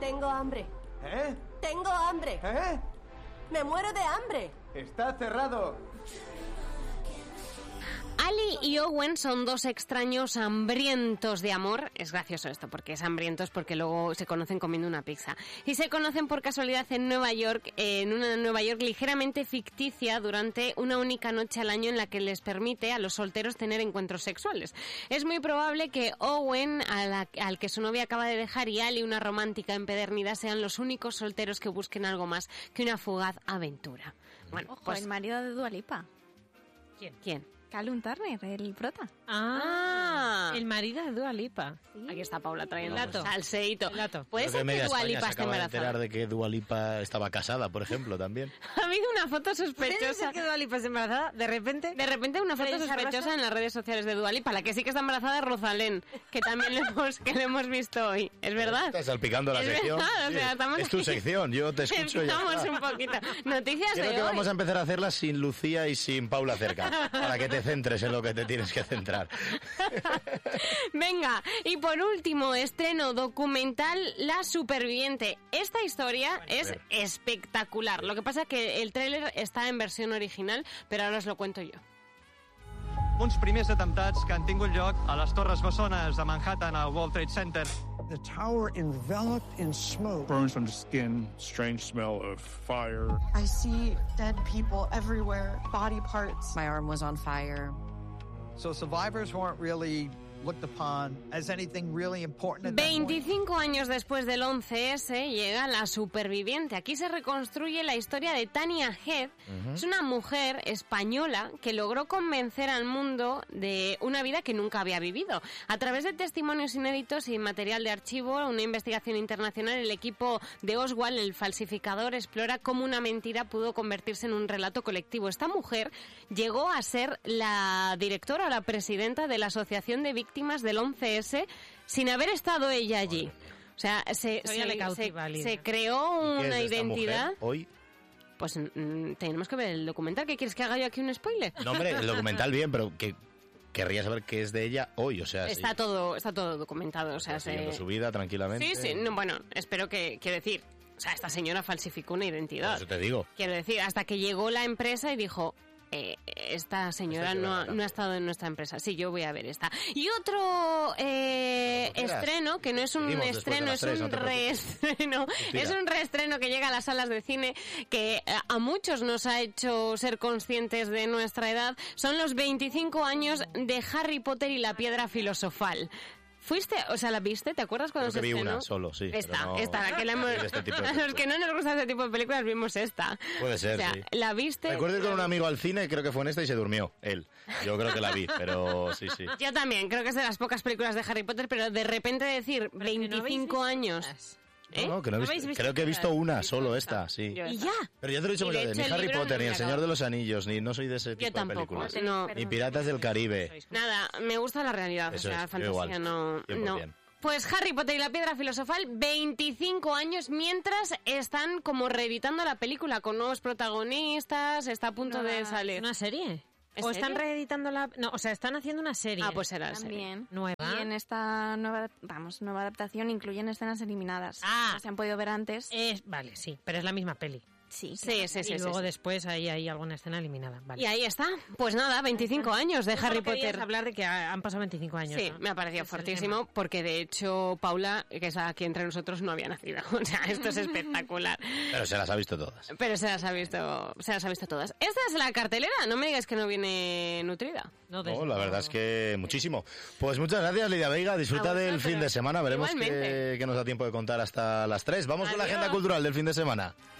Tengo hambre. ¿Eh? Tengo hambre. ¿Eh? Me muero de hambre. Está cerrado. Ali y Owen son dos extraños hambrientos de amor. Es gracioso esto, porque es hambrientos porque luego se conocen comiendo una pizza. Y se conocen por casualidad en Nueva York, en una Nueva York ligeramente ficticia, durante una única noche al año en la que les permite a los solteros tener encuentros sexuales. Es muy probable que Owen, al que su novia acaba de dejar, y Ali, una romántica empedernida, sean los únicos solteros que busquen algo más que una fugaz aventura. Bueno, Ojo, pues el marido de Dua Lipa. ¿Quién? Callum Turner, el prota. El marido de Dua Lipa. Sí. Aquí está Paula trayendo el dato. salseíto. Puede Creo ser que media Dua España Lipa se esté acaba de embarazada. enterar de que Dua Lipa estaba casada, por ejemplo, también. Ha habido una foto ¿Puede sospechosa. ser que Dua Lipa esté embarazada? De repente una Una foto sospechosa en las redes sociales de Dua Lipa. La que sí que está embarazada es Rosalén, que también lo hemos visto hoy. ¿Es verdad? Estás salpicando la Es sección. verdad, o sea, estamos es tu aquí. sección, yo te escucho y ya Estamos está. un poquito. Noticias Creo de que hoy. vamos a empezar a hacerlas sin Lucía y sin Paula cerca, para que te centres en lo que te tienes que centrar. Venga, y por último, estreno documental La Superviviente. Esta historia es espectacular. Lo que pasa es que el tráiler está en versión original, pero ahora os lo cuento yo. Uns primers atemptats que han tingut lloc a les Torres Bessones de Manhattan al World Trade Center. The tower enveloped in smoke. Burns from the skin, strange smell of fire. I see dead people everywhere, body parts. My arm was on fire. So survivors weren't really looked upon as anything really important at that point. 25 años después del 11S llega La Superviviente. Aquí se reconstruye la historia de Tania Head. Es una mujer española que logró convencer al mundo de una vida que nunca había vivido. A través de testimonios inéditos y material de archivo, una investigación internacional, el equipo de Oswald, el falsificador, explora cómo una mentira pudo convertirse en un relato colectivo. Esta mujer llegó a ser la directora o la presidenta de la Asociación de Víctimas del 11S sin haber estado ella allí. O sea, se creó una identidad. Hoy Pues tenemos que ver el documental. ¿Qué quieres que haga yo aquí un spoiler? no, hombre, el documental bien, pero que querría saber qué es de ella hoy, o sea, Está todo documentado, o sea, siguiendo su vida tranquilamente. Sí, no, bueno, espero que, quiero decir, o sea, esta señora falsificó una identidad. Por eso te digo. Quiero decir, hasta que llegó la empresa y dijo, esta señora no ha estado en nuestra empresa. Sí, yo voy a ver esta. Y otro estreno, que no es un estreno, es un reestreno. Es un reestreno que llega a las salas de cine, que a muchos nos ha hecho ser conscientes de nuestra edad. Son los 25 años de Harry Potter y la Piedra Filosofal. ¿Fuiste? O sea, ¿la viste? ¿Te acuerdas cuando Creo que se estrenó? vi una solo, sí. Esta, no, la que la hemos... este tipo de a los que no nos gusta este tipo de películas vimos esta. Puede ser, o sea, sí. ¿la viste? Recuerdo ir con un amigo al cine, creo que fue en esta y se durmió, él. Yo creo que la vi, pero sí. Yo también, creo que es de las pocas películas de Harry Potter, pero de repente decir 25 años... No, que no he visto, creo que he visto una, solo esta, sí. Y ya. Pero ya te lo he dicho muchas veces, ni Harry Potter, ni El Señor de los Anillos, ni no soy de ese tipo de películas. No. Ni Piratas del Caribe. Nada, me gusta la realidad, Eso o sea, es, fantasía igual, no. 100%. Pues Harry Potter y la Piedra Filosofal, 25 años, mientras están como reeditando la película con nuevos protagonistas, está a punto de salir. ¿Una serie? ¿En ¿O están serio? reeditando la...? No, o sea, están haciendo una serie. Ah, pues será También. Nueva. Y en esta nueva adaptación incluyen escenas eliminadas. Ah. No se han podido ver antes. Vale, sí, pero es la misma peli. Sí, Sí. Y luego después hay alguna escena eliminada. Vale. Y ahí está. Pues nada, 25 años de Harry Potter. Hablar de que han pasado 25 años. Sí, ¿no? me ha parecido Es el fortísimo, tema. porque de hecho Paula, que es aquí entre nosotros, no había nacido. O sea, esto es espectacular. Pero se las ha visto todas. Pero se las ha visto todas. Esta es la cartelera, no me digas que no viene nutrida. No, la verdad es que muchísimo. Pues muchas gracias, Lidia Veiga. Disfruta del fin de semana. Veremos qué nos da tiempo de contar hasta las 3. Vamos con la agenda cultural del fin de semana.